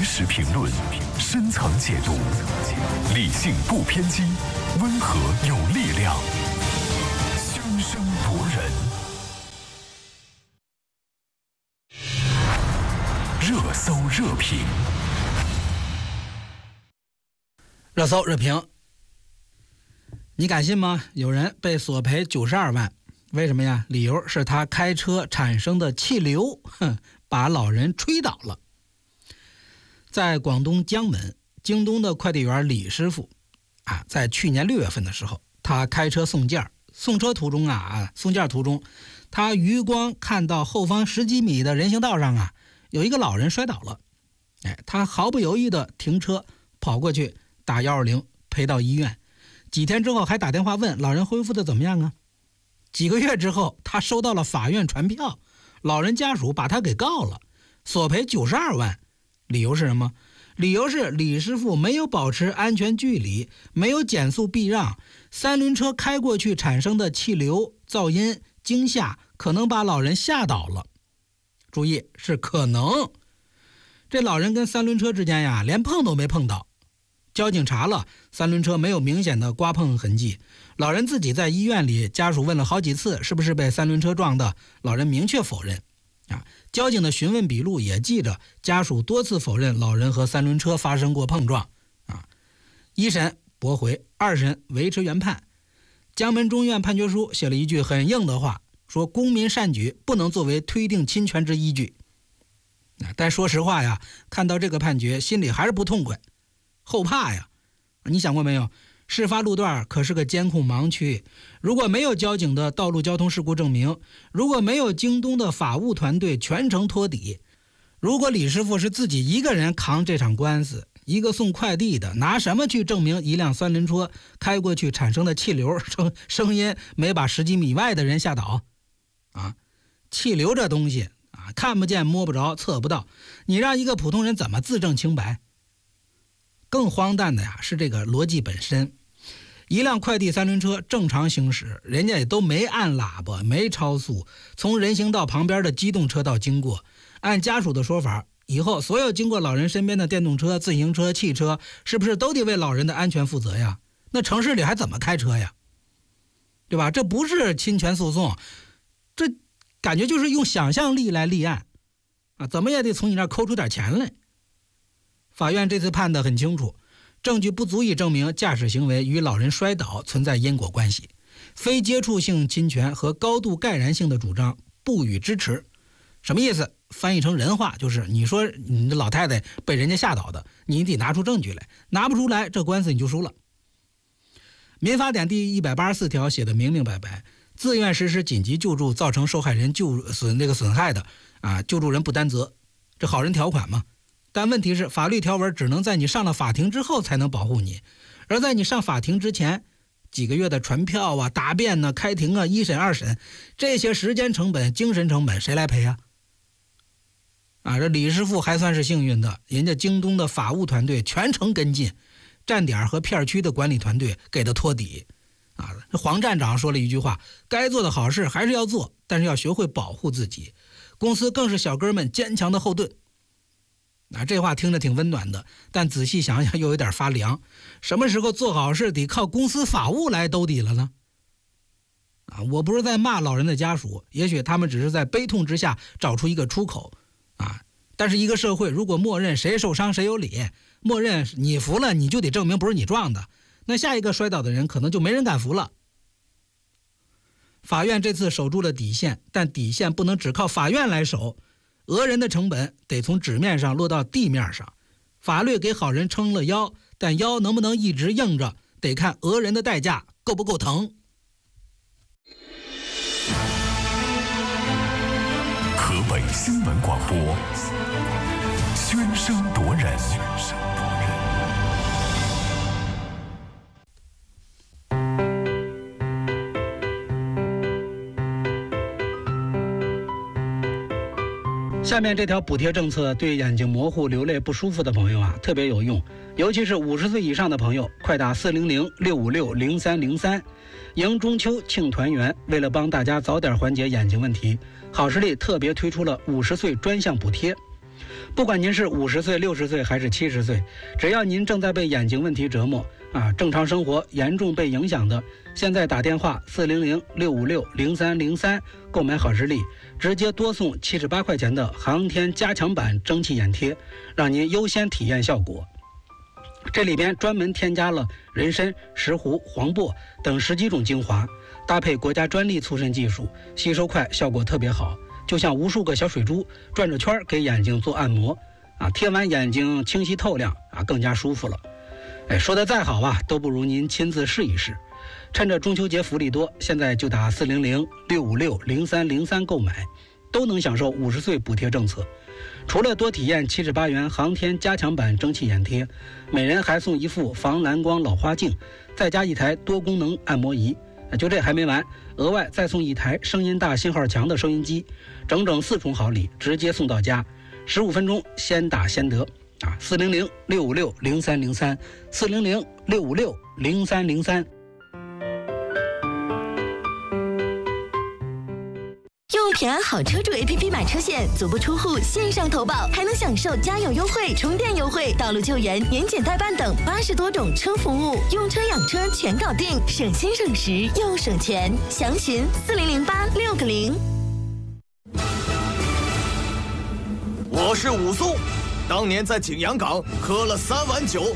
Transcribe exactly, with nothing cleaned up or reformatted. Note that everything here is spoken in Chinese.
实评论，深层解读，理性不偏激，温和有力量，喧声夺人，热搜热评。 热搜热评，你敢信吗？有人被索赔九十二万，为什么呀？理由是他开车产生的气流，哼，把老人吹倒了。在广东江门，京东的快递员李师傅啊，在去年六月份的时候，他开车送件，送车途中啊，送件途中，他余光看到后方十几米的人行道上啊，有一个老人摔倒了，哎，他毫不犹豫的停车，跑过去打一二零陪到医院。几天之后还打电话问老人恢复的怎么样啊？几个月之后，他收到了法院传票，老人家属把他给告了，索赔九十二万。理由是什么？理由是李师傅没有保持安全距离，没有减速避让，三轮车开过去产生的气流、噪音、惊吓可能把老人吓倒了。注意，是可能。这老人跟三轮车之间呀，连碰都没碰到。交警查了，三轮车没有明显的刮碰痕迹。老人自己在医院里，家属问了好几次是不是被三轮车撞的，老人明确否认。啊，交警的询问笔录也记着，家属多次否认老人和三轮车发生过碰撞。啊，一审驳回，二审维持原判。江门中院判决书写了一句很硬的话，说公民善举不能作为推定侵权之依据。啊，但说实话呀，看到这个判决，心里还是不痛快，后怕呀。你想过没有？事发路段可是个监控盲区，如果没有交警的道路交通事故证明，如果没有京东的法务团队全程托底，如果李师傅是自己一个人扛这场官司，一个送快递的，拿什么去证明一辆三轮车开过去产生的气流声声音没把十几米外的人吓倒？啊，气流这东西啊，看不见摸不着测不到，你让一个普通人怎么自证清白？更荒诞的呀是这个逻辑本身，一辆快递三轮车正常行驶，人家也都没按喇叭，没超速，从人行道旁边的机动车道经过。按家属的说法，以后所有经过老人身边的电动车、自行车、汽车，是不是都得为老人的安全负责呀？那城市里还怎么开车呀？对吧？这不是侵权诉讼，这感觉就是用想象力来立案啊，怎么也得从你那儿抠出点钱来。法院这次判得很清楚，证据不足以证明驾驶行为与老人摔倒存在因果关系，非接触性侵权和高度盖然性的主张不予支持。什么意思？翻译成人话就是，你说你的老太太被人家吓倒的，你得拿出证据来，拿不出来，这官司你就输了。民法典第一百八十四条写的明明白白，自愿实施紧急救助造成受害人救损那个损害的啊，救助人不担责，这好人条款嘛。但问题是，法律条文只能在你上了法庭之后才能保护你，而在你上法庭之前，几个月的传票啊、答辩呢、啊、开庭啊、一审、二审，这些时间成本、精神成本谁来赔啊？啊，这李师傅还算是幸运的，人家京东的法务团队全程跟进，站点和片区的管理团队给他托底。啊，黄站长说了一句话：该做的好事还是要做，但是要学会保护自己。公司更是小哥们坚强的后盾。啊，这话听着挺温暖的，但仔细想想又有点发凉。什么时候做好事得靠公司法务来兜底了呢？啊，我不是在骂老人的家属，也许他们只是在悲痛之下找出一个出口啊。但是一个社会如果默认谁受伤谁有理，默认你服了你就得证明不是你撞的，那下一个摔倒的人可能就没人敢服了。法院这次守住了底线，但底线不能只靠法院来守。讹人的成本得从纸面上落到地面上，法律给好人撑了腰，但腰能不能一直硬着，得看讹人的代价够不够疼。 河北新闻广播，喧声夺人。 下面这条补贴政策对眼睛模糊、流泪不舒服的朋友啊特别有用，尤其是五十岁以上的朋友，快打四零零六五六零三零三。迎中秋庆团圆，为了帮大家早点缓解眼睛问题，好视力特别推出了五十岁专项补贴。 不管您是五十岁、六十岁还是七十岁，只要您正在被眼睛问题折磨啊，正常生活严重被影响的，现在打电话四零零六五六零三零三购买好视力，直接多送七十八块钱的航天加强版蒸汽眼贴，让您优先体验效果。这里边专门添加了人参、石斛、黄柏等十几种精华，搭配国家专利促渗技术，吸收快，效果特别好，就像无数个小水珠转着圈给眼睛做按摩啊，贴完眼睛清晰透亮啊，更加舒服了。哎，说的再好啊，都不如您亲自试一试。趁着中秋节福利多，现在就打四零零六五六零三零三购买，都能享受五十岁补贴政策。除了多体验七十八元航天加强版蒸汽眼贴，每人还送一副防蓝光老花镜，再加一台多功能按摩仪。就这还没完，额外再送一台声音大信号强的收音机，整整四重好礼，直接送到家，十五分钟先打先得啊！四零零六五六零三零三，四零零六五六零三零三。 用平安好车主 A P P 买车险，足不出户线上投保，还能享受加油优惠、充电优惠、道路救援、年检代办等八十多种车服务，用车养车全搞定，省心省时又省钱。详询四零零八六个零。 我是武松，当年在景阳冈喝了三碗酒。